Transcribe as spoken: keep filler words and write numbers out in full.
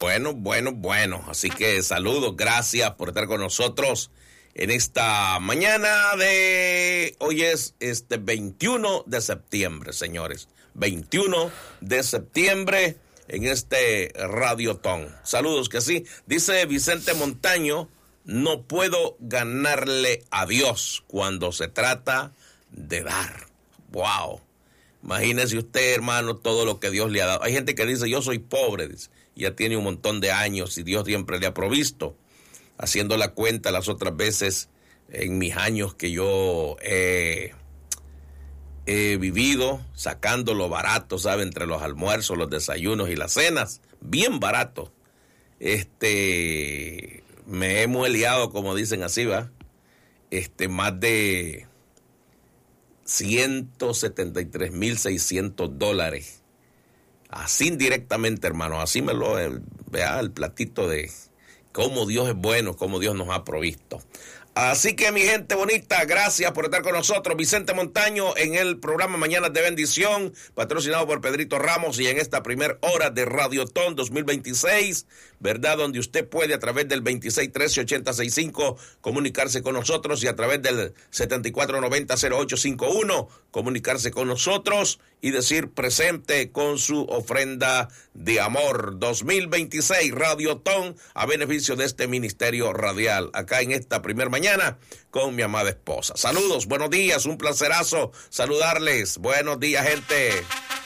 Bueno, bueno, bueno. Así que saludos, gracias por estar con nosotros en esta mañana de... Hoy es este veintiuno de septiembre, señores. veintiuno de septiembre en este Radiotón. Saludos que sí. Dice Vicente Montaño, no puedo ganarle a Dios cuando se trata de dar. Wow. Imagínese usted, hermano, todo lo que Dios le ha dado. Hay gente que dice, yo soy pobre, dice, ya tiene un montón de años y Dios siempre le ha provisto. Haciendo la cuenta las otras veces en mis años que yo he, he vivido, sacando lo barato, ¿sabe? Entre los almuerzos, los desayunos y las cenas, bien barato. Este, me he mueleado, como dicen así, ¿va? Este, más de ciento setenta y tres mil seiscientos dólares. Así indirectamente, hermano, así me lo, vea el platito de cómo Dios es bueno, cómo Dios nos ha provisto. Así que, mi gente bonita, gracias por estar con nosotros. Vicente Montaño en el programa Mañanas de Bendición, patrocinado por Pedrito Ramos, y en esta primera hora de Radiotón dos mil veintiséis, ¿verdad? Donde usted puede a través del veintiséis trece ochenta sesenta y cinco comunicarse con nosotros y a través del setenta y cuatro noventa cero ocho cincuenta y uno comunicarse con nosotros y decir presente con su ofrenda de amor. dos mil veintiséis, Radiotón, a beneficio de este ministerio radial, acá en esta primera mañana con mi amada esposa. Saludos, buenos días, un placerazo saludarles. Buenos días, gente.